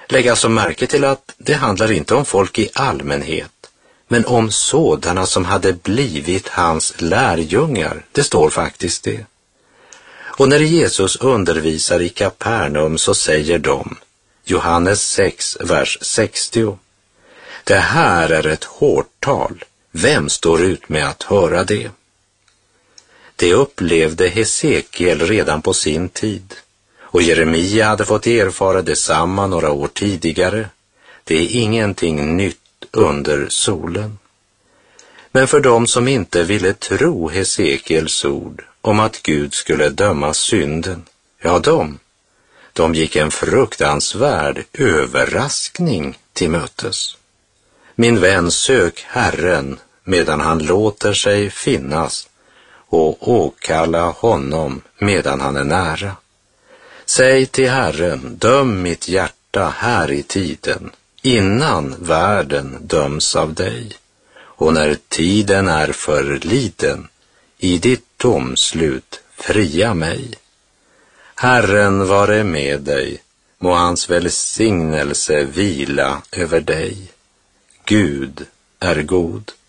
Lägg alltså märke till att det handlar inte om folk i allmänhet, men om sådana som hade blivit hans lärjungar. Det står faktiskt det. Och när Jesus undervisar i Kapernaum så säger de, Johannes 6, vers 60. Det här är ett hårt tal. Vem står ut med att höra det? Det upplevde Hesekiel redan på sin tid. Och Jeremia hade fått erfara detsamma några år tidigare. Det är ingenting nytt under solen. Men för dem som inte ville tro Hesekiels ord om att Gud skulle döma synden, ja de gick en fruktansvärd överraskning till mötes. Min vän, sök Herren medan han låter sig finnas och åkalla honom medan han är nära. Säg till Herren, döm mitt hjärta här i tiden, innan världen döms av dig. Och när tiden är förliden, i ditt domslut fria mig. Herren vare med dig, må hans välsignelse vila över dig. Gud är god.